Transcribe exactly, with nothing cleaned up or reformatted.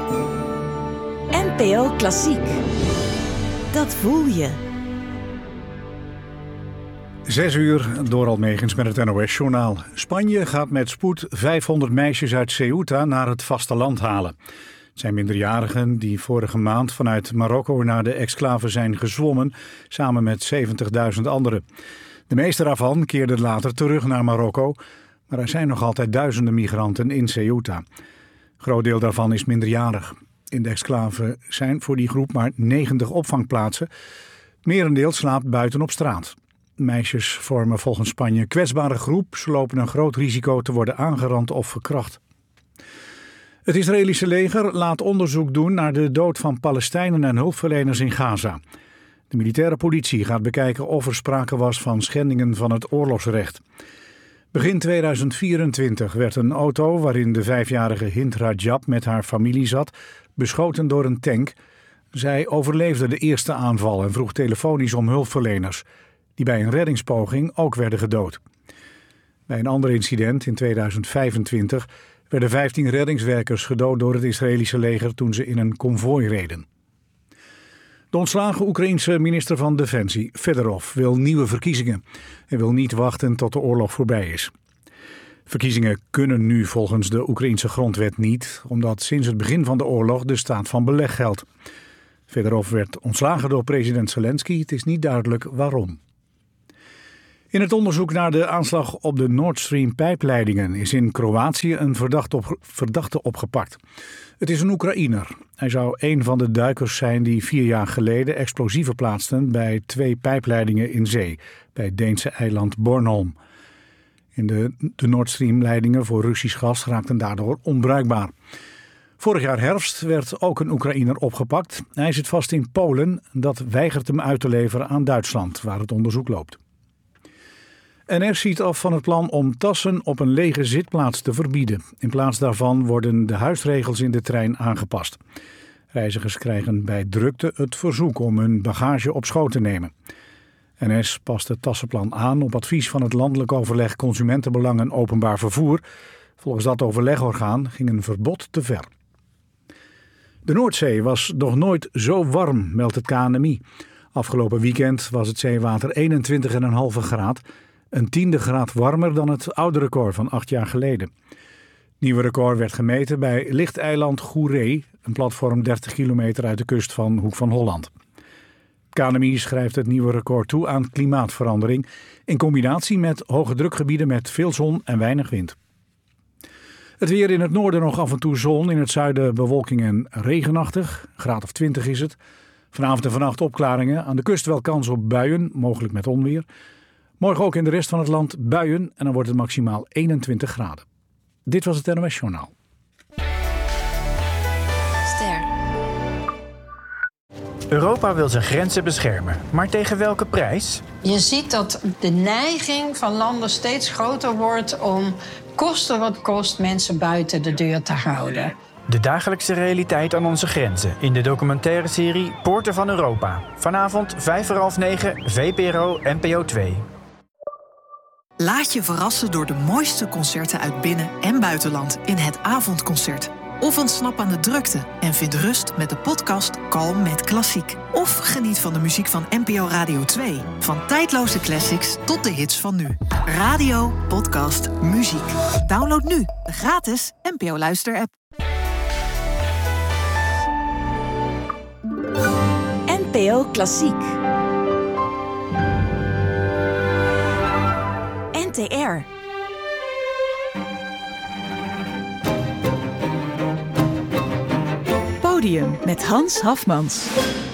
N P O Klassiek. Dat voel je. Zes uur, Doral Megens met het N O S-journaal. Spanje gaat met spoed vijfhonderd meisjes uit Ceuta naar het vasteland halen. Het zijn minderjarigen die vorige maand vanuit Marokko naar de exclave zijn gezwommen, samen met zeventigduizend anderen. De meeste daarvan keerden later terug naar Marokko, maar er zijn nog altijd duizenden migranten in Ceuta. Een groot deel daarvan is minderjarig. In de exclave zijn voor die groep maar negentig opvangplaatsen. Het merendeel slaapt buiten op straat. Meisjes vormen volgens Spanje een kwetsbare groep. Ze lopen een groot risico te worden aangerand of verkracht. Het Israëlische leger laat onderzoek doen naar de dood van Palestijnen en hulpverleners in Gaza. De militaire politie gaat bekijken of er sprake was van schendingen van het oorlogsrecht. Begin tweeduizend vierentwintig werd een auto waarin de vijfjarige Hind Rajab met haar familie zat, beschoten door een tank. Zij overleefde de eerste aanval en vroeg telefonisch om hulpverleners, die bij een reddingspoging ook werden gedood. Bij een ander incident in tweeduizend vijfentwintig werden vijftien reddingswerkers gedood door het Israëlische leger toen ze in een konvooi reden. De ontslagen Oekraïense minister van Defensie, Fedorov, wil nieuwe verkiezingen. Hij wil niet wachten tot de oorlog voorbij is. Verkiezingen kunnen nu volgens de Oekraïense grondwet niet, omdat sinds het begin van de oorlog de staat van beleg geldt. Fedorov werd ontslagen door president Zelensky. Het is niet duidelijk waarom. In het onderzoek naar de aanslag op de Nord Stream pijpleidingen is in Kroatië een verdachte, op, verdachte opgepakt. Het is een Oekraïner. Hij zou een van de duikers zijn die vier jaar geleden explosieven plaatsten bij twee pijpleidingen in zee, bij het Deense eiland Bornholm. In de, de Nord Stream leidingen voor Russisch gas raakten daardoor onbruikbaar. Vorig jaar herfst werd ook een Oekraïner opgepakt. Hij zit vast in Polen. Dat weigert hem uit te leveren aan Duitsland, waar het onderzoek loopt. N S ziet af van het plan om tassen op een lege zitplaats te verbieden. In plaats daarvan worden de huisregels in de trein aangepast. Reizigers krijgen bij drukte het verzoek om hun bagage op schoot te nemen. N S past het tassenplan aan op advies van het Landelijk Overleg Consumentenbelang en Openbaar Vervoer. Volgens dat overlegorgaan ging een verbod te ver. De Noordzee was nog nooit zo warm, meldt het K N M I. Afgelopen weekend was het zeewater eenentwintig komma vijf graad. Een tiende graad warmer dan het oude record van acht jaar geleden. Het nieuwe record werd gemeten bij lichteiland Goeree, een platform dertig kilometer uit de kust van Hoek van Holland. K N M I schrijft het nieuwe record toe aan klimaatverandering in combinatie met hoge drukgebieden met veel zon en weinig wind. Het weer in het noorden nog af en toe zon, in het zuiden bewolking en regenachtig, graad of twintig is het. Vanavond en vannacht opklaringen, aan de kust wel kans op buien, mogelijk met onweer. Morgen ook in de rest van het land buien en dan wordt het maximaal eenentwintig graden. Dit was het N O S-journaal. Ster. Europa wil zijn grenzen beschermen, maar tegen welke prijs? Je ziet dat de neiging van landen steeds groter wordt om koste wat kost mensen buiten de deur te houden. De dagelijkse realiteit aan onze grenzen in de documentaire serie Poorten van Europa. Vanavond vijf voor half negen, V P R O N P O twee. Laat je verrassen door de mooiste concerten uit binnen- en buitenland in het avondconcert. Of ontsnap aan de drukte en vind rust met de podcast Kalm met Klassiek. Of geniet van de muziek van N P O Radio twee. Van tijdloze classics tot de hits van nu. Radio, podcast, muziek. Download nu de gratis N P O Luister-app. N P O Klassiek. N T R. Podium met Hans Hafmans.